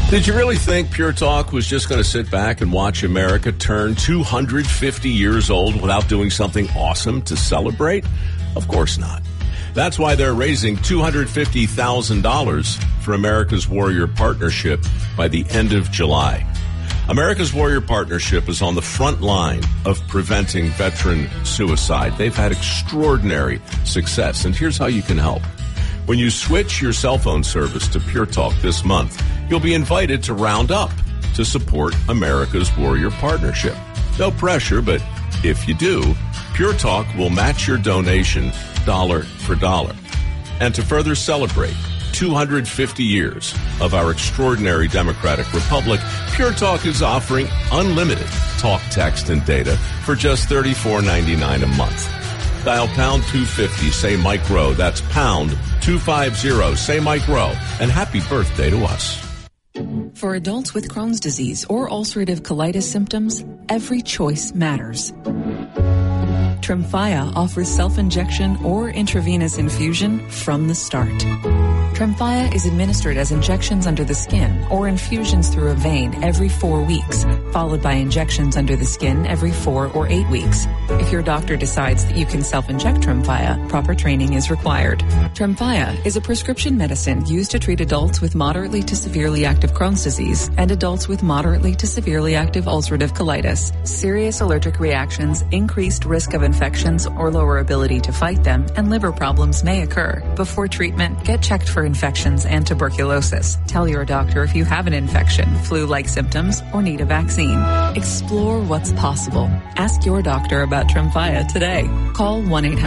Did you really think Pure Talk was just going to sit back and watch America turn 250 years old without doing something awesome to celebrate? Of course not. That's why they're raising $250,000 for America's Warrior Partnership by the end of July. America's Warrior Partnership is on the front line of preventing veteran suicide. They've had extraordinary success, and here's how you can help. When you switch your cell phone service to Pure Talk this month, you'll be invited to round up to support America's Warrior Partnership. No pressure, but if you do, Pure Talk will match your donation dollar for dollar. And to further celebrate 250 years of our extraordinary democratic republic, Pure Talk is offering unlimited talk, text, and data for just $34.99 a month. Dial pound 250, say Mike Rowe. That's pound 250, say Mike Rowe. And happy birthday to us. For adults with Crohn's disease or ulcerative colitis symptoms, every choice matters. Tremfya offers self-injection or intravenous infusion from the start. Tremfya is administered as injections under the skin or infusions through a vein every 4 weeks, followed by injections under the skin every 4 or 8 weeks. If your doctor decides that you can self-inject Tremfya, proper training is required. Tremfya is a prescription medicine used to treat adults with moderately to severely active Crohn's disease and adults with moderately to severely active ulcerative colitis. Serious allergic reactions, increased risk of infections or lower ability to fight them, and liver problems may occur. Before treatment, get checked for infections and tuberculosis. Tell your doctor if you have an infection, flu-like symptoms, or need a vaccine. Explore what's possible. Ask your doctor about Tremfya today. Call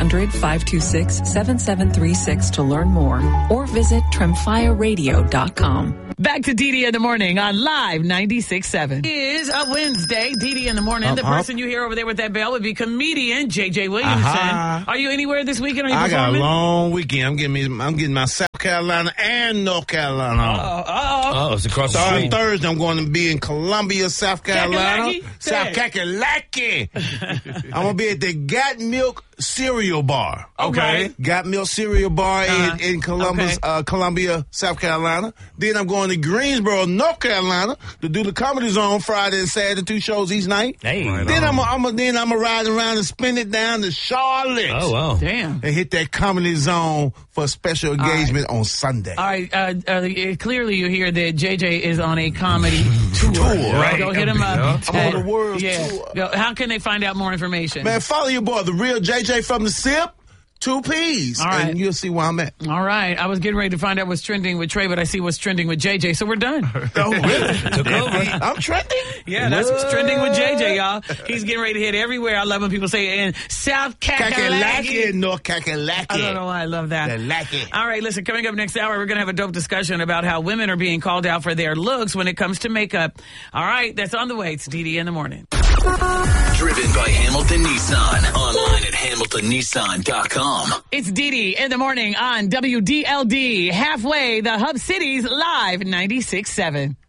1-800-526-7736 to learn more or visit TremfyaRadio.com. Back to Dee in the Morning on Live 96.7. It is a Wednesday. Dee in the Morning. The person you hear over there with that bell would be comedian J.J. Williamson. Are you anywhere this weekend? Are you performing? I got a long weekend. I'm getting my South Carolina and North Carolina. It's across the street. Thursday, I'm going to be in Columbia, South Carolina. South Kakalaki. I'm going to be at the Got Milk Cereal Bar. Okay. Got Milk Cereal Bar in Columbus, Columbia, South Carolina. Then I'm going to Greensboro, North Carolina to do the Comedy Zone Friday and Saturday, 2 shows each night. Hey. Then I'm a ride around and spin it down to Charlotte. Oh, wow. Damn. And hit that Comedy Zone for a special engagement on Sunday. All right. Clearly you hear that JJ is on a comedy tour. Right. Go hit him up. I'm on the world tour. How can they find out more information? Man, follow your boy, the real JJ from the SIP. 2 P's. All right. And you'll see where I'm at. All right. I was getting ready to find out what's trending with Trey, but I see what's trending with JJ, so we're done. Oh, really? Took over. I'm trending? Yeah, that's what's trending with JJ, y'all. He's getting ready to hit everywhere. I love when people say in South Kakalaki. North Kakalaki. I don't know why I love that. All right, listen, coming up next hour, we're going to have a dope discussion about how women are being called out for their looks when it comes to makeup. All right, that's on the way. It's Dee in the Morning. Driven by Hamilton Nissan. Online at HamiltonNissan.com. It's Dee in the Morning on WDLD. Halfway, the Hub City's Live 96.7.